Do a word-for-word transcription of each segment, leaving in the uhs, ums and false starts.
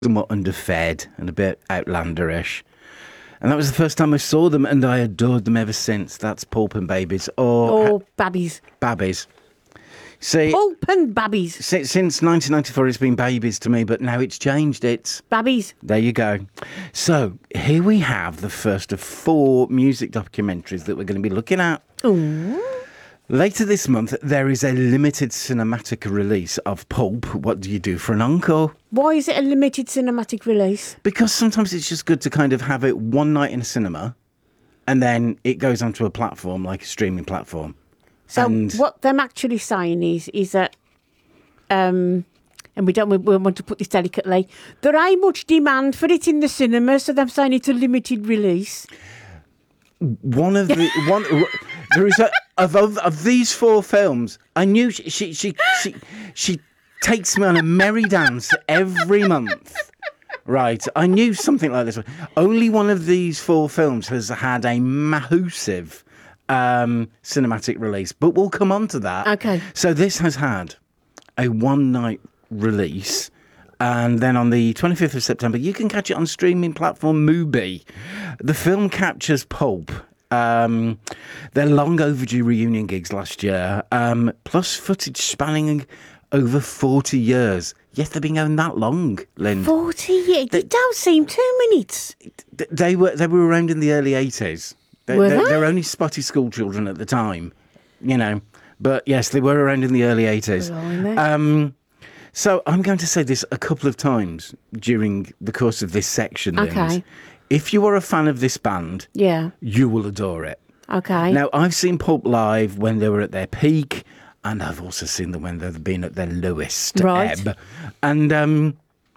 somewhat underfed and a bit outlanderish. And that was the first time I saw them, and I adored them ever since. That's Pulp and Babies. Or, or ha- Babbies. Babbies. See, Pulp and Babbies. Since nineteen ninety-four, it's been Babies to me, but now it's changed. It's Babbies. There you go. So here we have the first of four music documentaries that we're going to be looking at. Ooh. Later this month, there is a limited cinematic release of Pulp. What do you do for an encore? Why is it a limited cinematic release? Because sometimes it's just good to kind of have it one night in a cinema, and then it goes onto a platform, like a streaming platform. So and what them actually saying is, is that, um, and we don't we want to put this delicately, there ain't much demand for it in the cinema, so they're saying it's a limited release. One of the one there is a of, of of these four films. I knew she she she she, she takes me on a merry dance every month. Right, I knew something like this. Only one of these four films has had a massive um, cinematic release, but we'll come on to that. Okay. So this has had a one night release. And then on the twenty-fifth of September, you can catch it on streaming platform Mubi. The film captures Pulp, um, their long overdue reunion gigs last year, um, plus footage spanning over forty years. Yes, they've been going that long, Lynn. forty years? They, it don't seem two minutes. They were they were around in the early eighties. They, were they, they? they were only spotty school children at the time, you know. But yes, they were around in the early eighties. Um So I'm going to say this a couple of times during the course of this section. Okay. Linz. If you are a fan of this band, yeah, you will adore it. Okay. Now, I've seen Pulp live when they were at their peak, and I've also seen them when they've been at their lowest right. ebb. And um,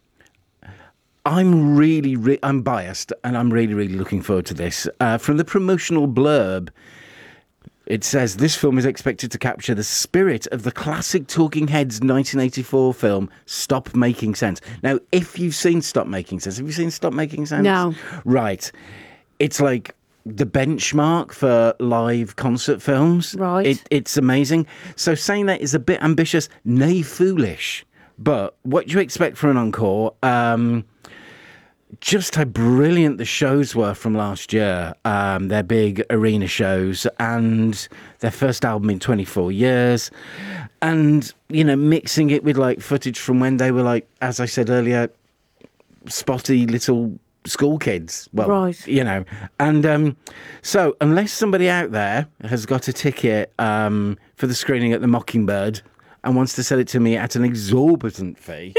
I'm really, re- I'm biased, and I'm really, really looking forward to this. Uh, from the promotional blurb, it says, this film is expected to capture the spirit of the classic Talking Heads nineteen eighty-four film, Stop Making Sense. Now, if you've seen Stop Making Sense, have you seen Stop Making Sense? No. Right. It's like the benchmark for live concert films. Right. It, it's amazing. So saying that is a bit ambitious, nay foolish. But what do you expect from an encore? Um... Just how brilliant the shows were from last year, um, their big arena shows and their first album in twenty-four years. And, you know, mixing it with like footage from when they were like, as I said earlier, spotty little school kids. Well, right. you know, and um, so unless somebody out there has got a ticket um, for the screening at the Mockingbird and wants to sell it to me at an exorbitant fee...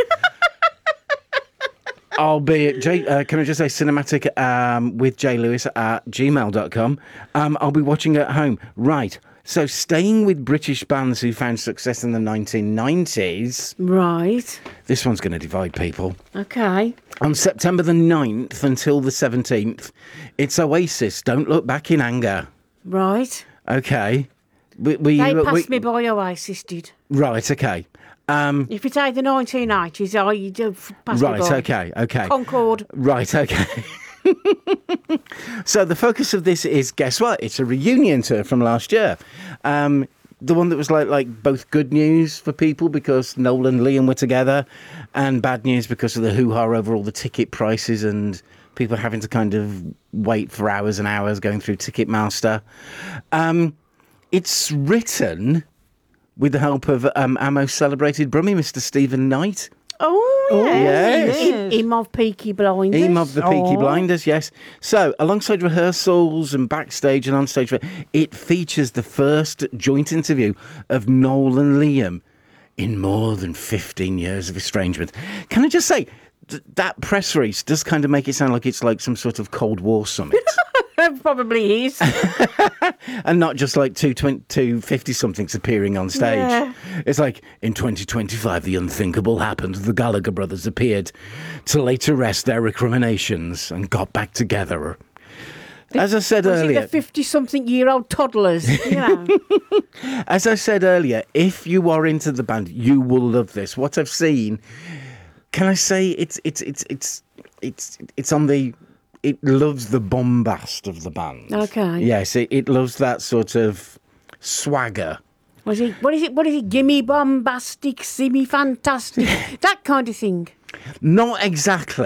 I'll be at J, uh, can I just say cinematic um, with J Lewis at gmail dot com. Um, I'll be watching at home. Right. So staying with British bands who found success in the nineteen nineties. Right. This one's going to divide people. Okay. On September the ninth until the seventeenth, it's Oasis, Don't Look Back in Anger. Right. Okay. We, we, they we, passed we, me by, Oasis did. Right, okay. Um, if it's the nineteen eighties, I you do pass right, me by. okay, okay. Concorde. Right, okay. So the focus of this is, guess what? It's a reunion tour from last year. Um, the one that was like like both good news for people because Noel and Liam were together, and bad news because of the hoo-ha over all the ticket prices and people having to kind of wait for hours and hours going through Ticketmaster. Um, it's written with the help of um, our most celebrated brummie, Mister Stephen Knight. Oh, yes. yes. Im of Peaky Blinders. Im of the Peaky oh. Blinders, yes. So, alongside rehearsals and backstage and onstage, it features the first joint interview of Noel and Liam in more than fifteen years of estrangement. Can I just say, th- that press release does kind of make it sound like it's like some sort of Cold War summit. Probably is. And not just like two fifty-somethings appearing on stage. Yeah. It's like, in twenty twenty-five, the unthinkable happened. The Gallagher brothers appeared to lay to rest their recriminations and got back together. The, As I said was earlier... it the fifty-something-year-old toddlers, you know. As I said earlier, if you are into the band, you will love this. What I've seen... Can I say it's it's it's it's it's it's on the... It loves the bombast of the band. Okay. Yes, it, it loves that sort of swagger. Was it? What is it? What is it? Gimme bombastic, semi fantastic, that kind of thing. Not exactly.